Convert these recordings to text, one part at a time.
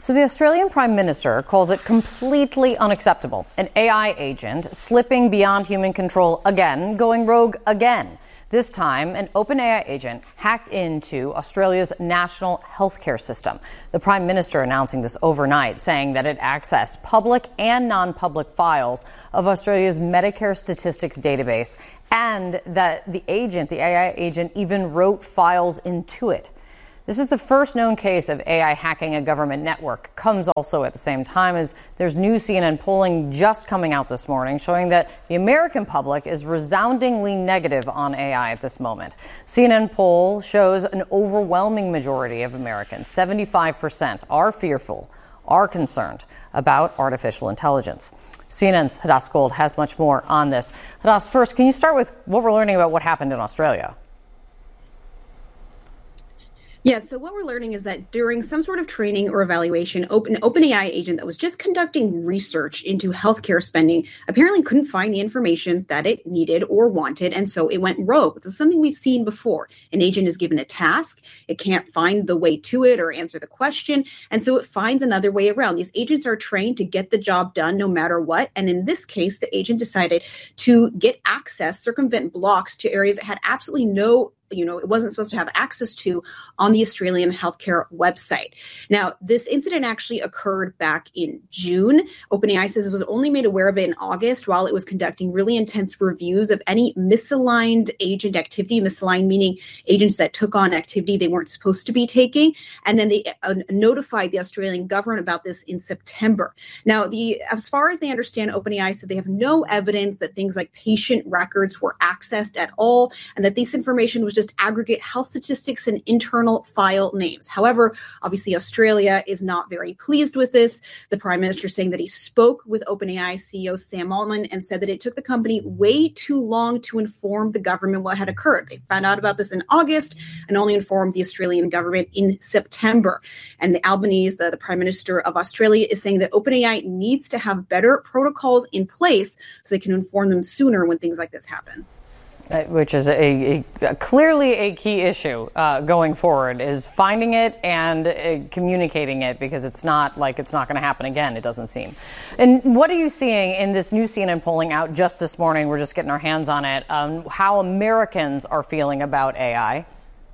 So the Australian Prime Minister calls it completely unacceptable. An AI agent slipping beyond human control again, going rogue again. This time, an OpenAI agent hacked into Australia's national healthcare system. The Prime Minister announcing this overnight, saying that it accessed public and non-public files of Australia's Medicare statistics database, and that the AI agent, even wrote files into it. This is the first known case of AI hacking a government network. Comes also at the same time as there's new CNN polling just coming out this morning showing that the American public is resoundingly negative on AI at this moment. CNN poll shows an overwhelming majority of Americans, 75%, are fearful, are concerned about artificial intelligence. CNN's Hadas Gold has much more on this. Hadas, first, can you start with what we're learning about what happened in Australia? Yeah, so what we're learning is that during some sort of training or evaluation, an OpenAI agent that was just conducting research into healthcare spending apparently couldn't find the information that it needed or wanted, and so it went rogue. This is something we've seen before. An agent is given a task, it can't find the way to it or answer the question, and so it finds another way around. These agents are trained to get the job done no matter what, and in this case, the agent decided to get access, circumvent blocks to areas that had absolutely it wasn't supposed to have access to on the Australian healthcare website. Now, this incident actually occurred back in June. OpenAI says it was only made aware of it in August while it was conducting really intense reviews of any misaligned agent activity, misaligned meaning agents that took on activity they weren't supposed to be taking. And then they notified the Australian government about this in September. Now, as far as they understand, OpenAI said they have no evidence that things like patient records were accessed at all, and that this information was just aggregate health statistics and internal file names. However, obviously Australia is not very pleased with this. The Prime Minister saying that he spoke with OpenAI CEO Sam Altman and said that it took the company way too long to inform the government what had occurred. They found out about this in August and only informed the Australian government in September. And the Albanese, the Prime Minister of Australia, is saying that OpenAI needs to have better protocols in place so they can inform them sooner when things like this happen. Which is clearly a key issue going forward, is finding it and communicating it, because it's not going to happen again, it doesn't seem. And what are you seeing in this new CNN polling out just this morning? We're just getting our hands on it. How Americans are feeling about AI?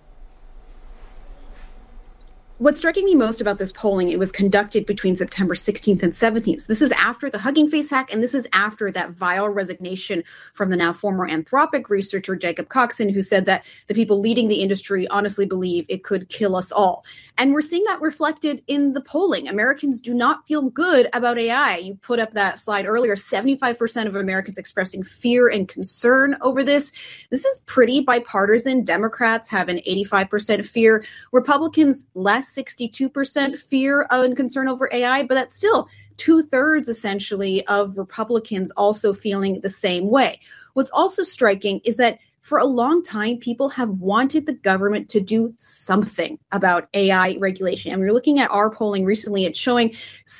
What's striking me most about this polling, it was conducted between September 16th and 17th. So this is after the Hugging Face hack, and this is after that vile resignation from the now former Anthropic researcher Jacob Coxon, who said that the people leading the industry honestly believe it could kill us all. And we're seeing that reflected in the polling. Americans do not feel good about AI. You put up that slide earlier, 75% of Americans expressing fear and concern over this. This is pretty bipartisan. Democrats have an 85% fear. Republicans less, 62% fear and concern over AI, but that's still 2/3 essentially of Republicans also feeling the same way. What's also striking is that for a long time, people have wanted the government to do something about AI regulation. And we're looking at our polling recently, it's showing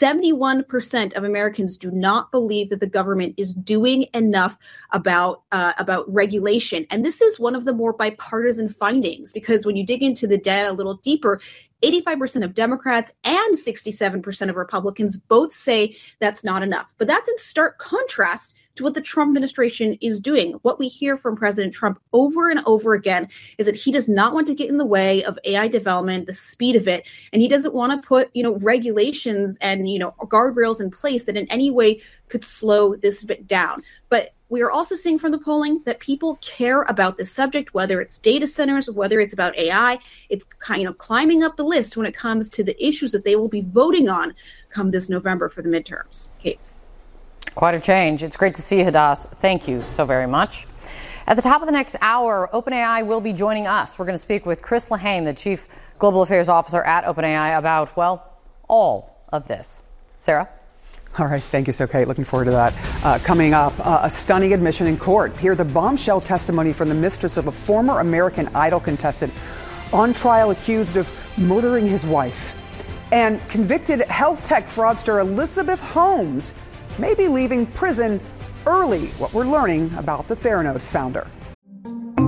71% of Americans do not believe that the government is doing enough about regulation. And this is one of the more bipartisan findings, because when you dig into the data a little deeper, 85% of Democrats and 67% of Republicans both say that's not enough. But that's in stark contrast to what the Trump administration is doing. What we hear from President Trump over and over again is that he does not want to get in the way of AI development, the speed of it, and he doesn't want to put, regulations and, guardrails in place that in any way could slow this bit down. But we are also seeing from the polling that people care about this subject, whether it's data centers, whether it's about AI. It's kind of climbing up the list when it comes to the issues that they will be voting on come this November for the midterms. Kate. Quite a change. It's great to see you, Hadas. Thank you so very much. At the top of the next hour, OpenAI will be joining us. We're going to speak with Chris Lehane, the Chief Global Affairs Officer at OpenAI, about, all of this. Sarah? All right. Thank you, Kate. Looking forward to that. Coming up, a stunning admission in court. Hear the bombshell testimony from the mistress of a former American Idol contestant on trial accused of murdering his wife. And convicted health tech fraudster Elizabeth Holmes may be leaving prison early. What we're learning about the Theranos founder.